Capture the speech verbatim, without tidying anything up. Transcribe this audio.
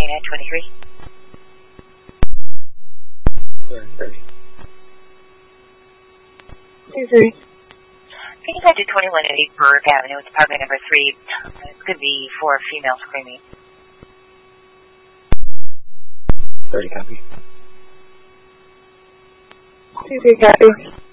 twenty-nine twenty-three. thirty, thirty. thirty-three. Can you go to twenty-one eighty Burke Avenue, it's apartment number three. It could be for female screaming. thirty, copy. thirty-three, copy.